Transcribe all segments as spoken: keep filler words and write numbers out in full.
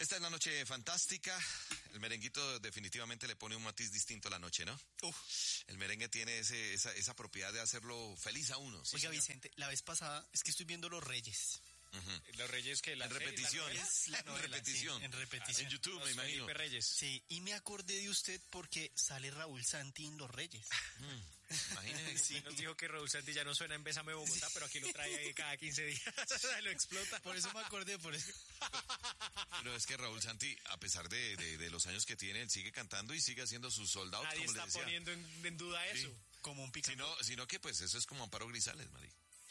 Esta es la noche fantástica. El merenguito definitivamente le pone un matiz distinto a la noche, ¿no? Uf. El merengue tiene ese, esa, esa propiedad de hacerlo feliz a uno. Sí, Oiga, señor. Vicente, la vez pasada es que estoy viendo Los Reyes. Uh-huh. Los Reyes que la en repetición, la la novela, en repetición, sí, en repetición, en YouTube, Los me imagino. Felipe Reyes. Sí, y me acordé de usted porque sale Raúl Santi en Los Reyes. Mm, imagínese. Sí, nos dijo que Raúl Santi ya no suena en Bésame Bogotá, sí. Pero aquí lo trae cada quince días, lo explota. Por eso me acordé, por eso. Pero es que Raúl Santi, a pesar de, de, de los años que tiene, él sigue cantando y sigue haciendo sus soldados. Nadie como está le decía. poniendo en, en duda eso. Sí. Como un picante. Sino, sino que pues eso es como Amparo Grisales, Mari.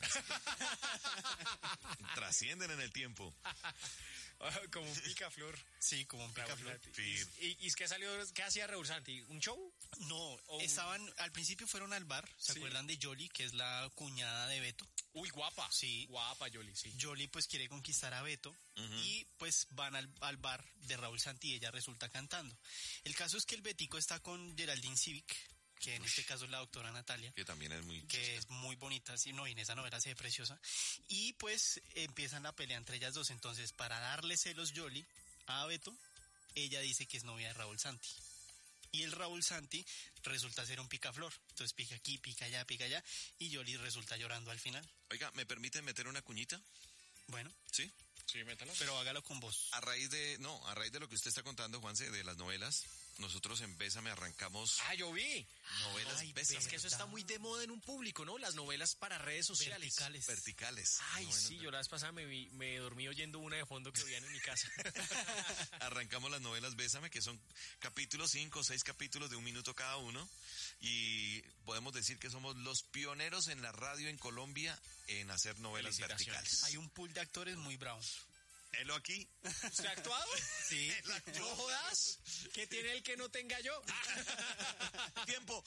Trascienden en el tiempo. Como un picaflor. Sí, como un picaflor. ¿Y, y, y qué salió? ¿Qué hacía Raúl Santi? ¿Un show? No, estaban, al principio fueron al bar, ¿se sí. acuerdan de Yoli, que es la cuñada de Beto? Uy, guapa. Sí. Guapa Yoli, sí. Yoli pues quiere conquistar a Beto uh-huh. y pues van al, al bar de Raúl Santi y ella resulta cantando. El caso es que el Betico está con Geraldine Civic, que en Uy. este caso es la doctora Natalia. Que también es muy Que chica. Es muy bonita, sí, no, y en esa novela se ve preciosa. Y pues empiezan la pelea entre ellas dos. Entonces, para darle celos Yoli a Beto, ella dice que es novia de Raúl Santi. Y el Raúl Santi resulta ser un picaflor. Entonces pica aquí, pica allá, pica allá. Y Yoli resulta llorando al final. Oiga, ¿me permiten meter una cuñita? Bueno. ¿Sí? Sí, métalo. Pero hágalo con voz. A raíz de, no, a raíz de lo que usted está contando, Juanse, de las novelas, nosotros en Bésame arrancamos... Ah, yo vi. Novelas Ay, Bésame. Es que eso está muy de moda en un público, ¿no? Las novelas para redes sociales. Verticales. Verticales. Ay, novelas sí, yo la vez pasada me, vi, me dormí oyendo una de fondo que oían en mi casa. Arrancamos las novelas Bésame, que son capítulos, cinco o seis capítulos de un minuto cada uno. Y podemos decir que somos los pioneros en la radio en Colombia en hacer novelas verticales. Hay un pool de actores muy bravo. ¿Helo aquí? ¿Usted ha actuado? Sí. ¿No jodas? ¿Qué tiene el que no tenga yo? ¡Tiempo!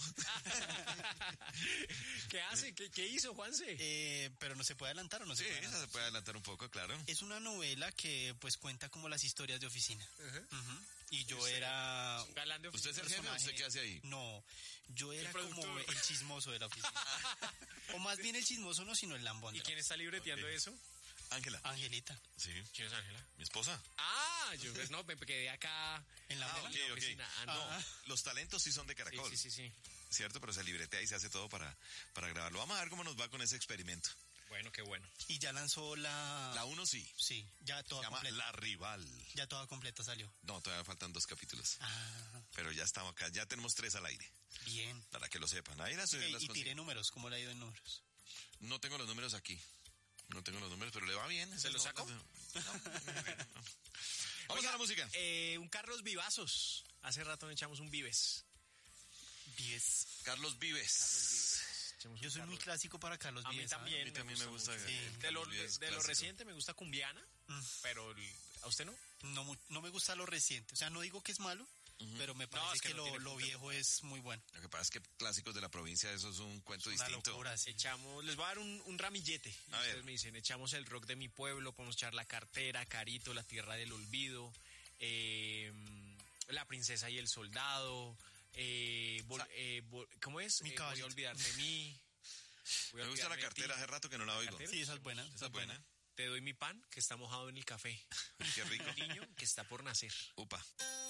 ¿Qué hace? ¿Qué, qué hizo, Juanse? Eh, pero no se puede adelantar o no se sí, puede adelantar. esa se puede adelantar un poco, claro. Es una novela que pues cuenta como las historias de oficina. Uh-huh. Uh-huh. Y yo ¿Usted, era... ¿Galán de oficina? ¿Usted es el jefe o usted qué hace ahí? No, yo era el como el chismoso de la oficina. O más bien el chismoso no, sino el lambón. ¿Y quién está libreteando okay. eso? Ángela. Angelita. Sí. ¿Quién es Ángela? Mi esposa. Ah, yo pues no, me quedé acá en la, ah, okay, okay. oficina. Ah, no. Ah. Los talentos sí son de Caracol. Sí, sí, sí, sí. Cierto, pero se libretea y se hace todo para, para grabarlo. Vamos a ver cómo nos va con ese experimento. Bueno, qué bueno. Y ya lanzó la... La uno sí. Sí, ya toda se llama completa. La Rival. Ya toda completa salió. No, todavía faltan dos capítulos. Ah. Pero ya estamos acá, ya tenemos tres al aire. Bien. Para que lo sepan. Ahí las, y las y tiré números, ¿cómo le ha ido en números? No tengo los números aquí. No tengo los números, pero le va bien. ¿Se lo saco? No, no, no. Vamos Oiga, a la música. Eh, un Carlos Vivazos. Hace rato me echamos un Vives. Vives. Carlos Vives. Carlos Vives. Yo soy Carlos. muy clásico para Carlos a Vives. Mí también, a mí también me gusta. Me gusta sí. De, lo, de, de lo reciente me gusta Cumbiana, mm. pero ¿a usted no? no? No me gusta lo reciente. O sea, no digo que es malo, uh-huh. pero me parece no, es que, que no lo, lo viejo es muy bueno. Lo que pasa es que clásicos de la provincia, eso es un cuento es distinto. Locura, sí. Echamos, les voy a dar un, un ramillete. Y a ustedes ver. me dicen, echamos el rock de mi pueblo, podemos echar La Cartera, Carito, La Tierra del Olvido, eh, La Princesa y el Soldado, eh, vol, o sea, eh, vol, ¿cómo es? Mi eh, voy a olvidar de mí. Me gusta La Cartera, hace rato que no la oigo. Sí, esa es buena. Esa es buena. Te doy mi pan, que está mojado en el café. Qué rico. Un niño que está por nacer. Upa.